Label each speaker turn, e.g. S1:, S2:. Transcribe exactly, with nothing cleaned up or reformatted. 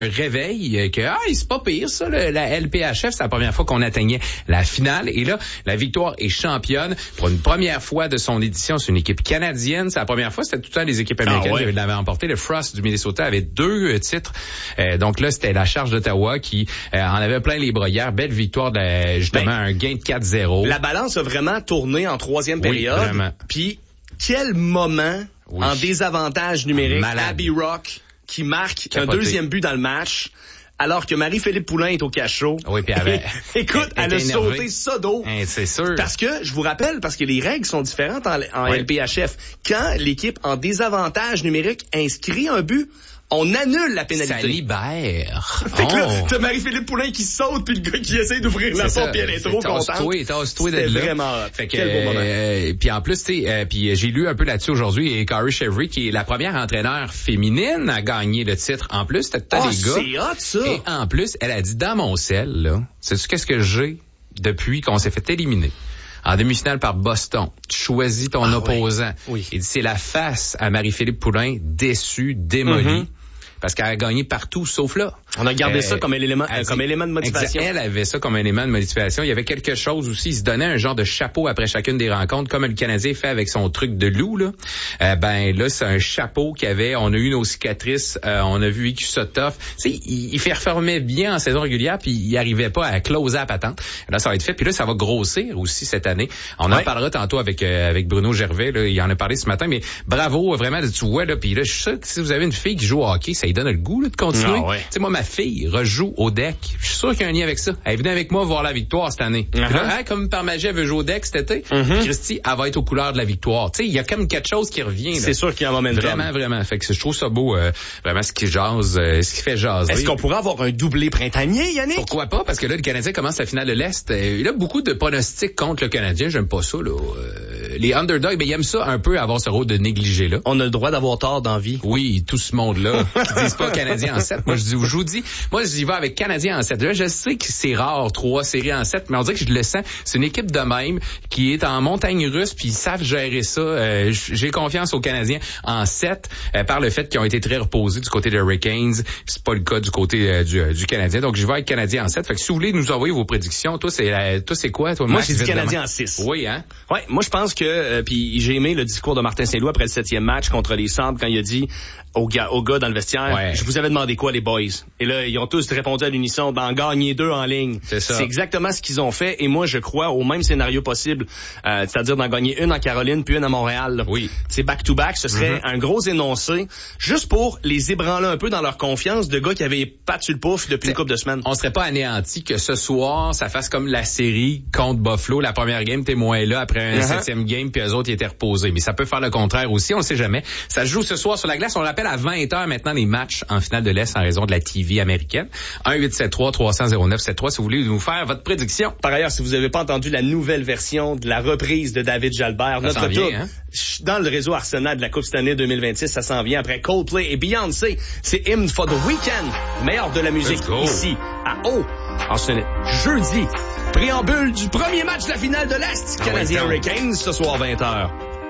S1: réveil que ah c'est pas pire ça le, la L P H F, c'est la première fois qu'on atteignait la finale et là la Victoire est championne pour une première fois de son édition. C'est une équipe canadienne, c'est la première fois, c'était tout le temps les équipes américaines ah ouais. qui l'avaient emporté. Le Frost du Minnesota avait deux euh, titres, euh, donc là c'était la Charge d'Ottawa qui euh, en avait plein les bras hier. Belle victoire de, justement ben, un gain de quatre zéro.
S2: La balance a vraiment tourné en troisième période. Oui, vraiment. Puis quel moment oui. en désavantage numérique, Abby Rock qui marque Capoté. un deuxième but dans le match, alors que Marie-Philippe Poulin est au cachot.
S1: Oui, puis elle
S2: écoute, elle, elle a sauté ça d'eau.
S1: Hein, c'est sûr.
S2: Parce que, je vous rappelle, parce que les règles sont différentes en, en oui. L P H F. Quand l'équipe en désavantage numérique inscrit un but, on annule la pénalité.
S1: Ça libère.
S2: Fait que là, t'as Marie-Philippe Poulin qui saute, puis le gars qui essaie d'ouvrir la porte, puis elle est trop contente. C'était vraiment
S1: fait que,
S2: quel beau moment.
S1: Euh, puis en plus, tu sais, euh, puis j'ai lu un peu là-dessus aujourd'hui, et Carrie Chevry, qui est la première entraîneur féminine à gagner le titre. En plus, c'était tout
S2: oh,
S1: les gars.
S2: c'est hot, ça!
S1: Et en plus, elle a dit, dans mon sel, là, sais-tu qu'est-ce que j'ai depuis qu'on s'est fait éliminer? En demi-finale par Boston, tu choisis ton ah, opposant.
S2: Oui. Oui.
S1: Il dit, c'est la face à Marie-Philippe Poulin, déçue, démolie. Mm-hmm. Parce qu'elle a gagné partout, sauf là.
S2: On a gardé euh, ça comme élément, euh, comme élément de motivation.
S1: Elle avait ça comme élément de motivation. Il y avait quelque chose aussi. Il se donnait un genre de chapeau après chacune des rencontres, comme le Canadien fait avec son truc de loup, là. Euh, ben, là, c'est un chapeau qu'il avait. On a eu nos cicatrices. Euh, on a vu vécu ça tough. Tu sais, il, il fait refermer bien en saison régulière, puis il arrivait pas à closer à patente. Là, ça va être fait. Puis là, ça va grossir aussi cette année. On ouais. en parlera tantôt avec, euh, avec Bruno Gervais, là. Il en a parlé ce matin. Mais bravo, vraiment, tu vois, là. Puis là, je suis sûr que si vous avez une fille qui joue au hockey, ça lui donne le goût, là, de continuer.
S2: Ah ouais.
S1: Tu sais, moi, ma fille rejoue au deck. Je suis sûr qu'il y a un lien avec ça. Elle est venue avec moi voir la Victoire cette année. Uh-huh. Là, hein, comme par magie, elle veut jouer au deck cet été. Uh-huh. Christy, elle va être aux couleurs de la Victoire. Tu sais, il y a comme quelque chose qui revient. Là.
S2: C'est sûr qu'il y a un momentum.
S1: Vraiment, vraiment. Fait que je trouve ça beau, euh, vraiment, ce qui jase, euh, ce qui fait jaser.
S2: Est-ce qu'on pourrait avoir un doublé printanier, Yannick?
S1: Pourquoi pas? Parce que là, le Canadien commence la finale de l'Est. Il y a beaucoup de pronostics contre le Canadien. J'aime pas ça, là. Euh, les underdogs, ben, ils aiment ça un peu, avoir ce rôle de négligé, là.
S2: On a le droit d'avoir tort dans la vie.
S1: Oui, tout ce monde-là, qui disent pas Canadien en sept. Moi, je dis, je vous dis, moi, j'y vais avec Canadien en sept. Là, je sais que c'est rare, trois séries en sept, mais on dirait que je le sens. C'est une équipe de même qui est en montagne russe, puis ils savent gérer ça. Euh, j'ai confiance aux Canadiens en sept, euh, par le fait qu'ils ont été très reposés du côté des Hurricanes. C'est pas le cas du côté euh, du, euh, du Canadien. Donc, je vais avec Canadien en sept. Fait que si vous voulez nous envoyer vos prédictions, toi, c'est, euh, toi, c'est quoi, toi,
S2: moi,
S1: Max,
S2: j'ai dit Canadien en six.
S1: Oui, hein?
S2: Ouais, moi, je pense que, euh, puis j'ai aimé le discours de Martin Saint-Louis après le septième match contre les Sabres quand il a dit aux gars, aux gars dans le vestiaire, ouais. je vous avais demandé quoi, les boys? Et là, ils ont tous répondu à l'unisson, ben, gagner deux en ligne.
S1: C'est ça.
S2: C'est exactement ce qu'ils ont fait. Et moi, je crois au même scénario possible, euh, c'est-à-dire d'en gagner une en Caroline puis une à Montréal. Là.
S1: Oui.
S2: C'est back-to-back. Ce serait mm-hmm. un gros énoncé, juste pour les ébranler un peu dans leur confiance de gars qui avaient battu le pouf depuis T'sais, une couple de semaines.
S1: On serait pas anéanti que ce soir, ça fasse comme la série contre Buffalo. La première game, t'es moins là après un uh-huh. septième game, puis eux autres, ils étaient reposés. Mais ça peut faire le contraire aussi, on le sait jamais. Ça se joue ce soir sur la glace. On rappelle à vingt heures maintenant les matchs en finale de l'Est en raison de la T V américaine. un huit sept trois trois cents zéro neuf sept trois si vous voulez nous faire votre prédiction.
S2: Par ailleurs, si vous n'avez pas entendu la nouvelle version de la reprise de David Jalbert,
S1: ça
S2: notre
S1: vient,
S2: tour,
S1: hein?
S2: dans le réseau Arsenal de la Coupe Stanley deux mille vingt-six, ça s'en vient après Coldplay et Beyoncé. C'est Hymn for the Weekend, meilleur de la musique ici à O. En ce jeudi, préambule du premier match de la finale de l'Est, Canadien Hurricanes ce soir vingt heures.